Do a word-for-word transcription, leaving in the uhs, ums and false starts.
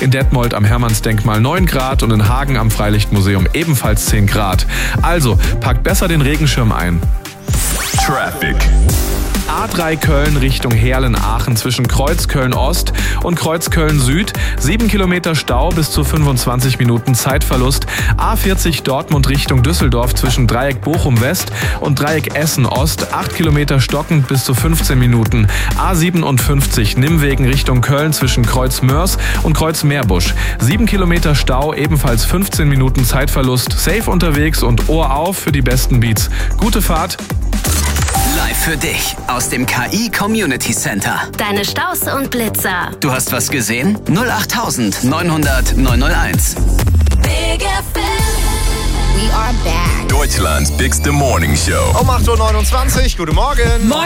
in Detmold am Hermannsdenkmal neun Grad und in Hagen am Freilichtmuseum ebenfalls zehn Grad. Also, packt besser den Regenschirm ein. Traffic. A drei Köln Richtung Heerlen-Aachen zwischen Kreuzköln-Ost und Kreuzköln-Süd. sieben Kilometer Stau bis zu fünfundzwanzig Minuten Zeitverlust. A vierzig Dortmund Richtung Düsseldorf zwischen Dreieck Bochum-West und Dreieck Essen-Ost. acht Kilometer stockend bis zu fünfzehn Minuten. A siebenundfünfzig Nimmwegen Richtung Köln zwischen Kreuz-Mörs und Kreuz-Meerbusch. sieben Kilometer Stau, ebenfalls fünfzehn Minuten Zeitverlust. Safe unterwegs und Ohr auf für die besten Beats. Gute Fahrt. Live für dich aus dem K I Community Center. Deine Staus und Blitzer. Du hast was gesehen? null acht neun hundert neunhunderteins. Big F M. We are back. Deutschlands bigste Morning Show. Um acht Uhr neunundzwanzig. Guten Morgen. Morgen.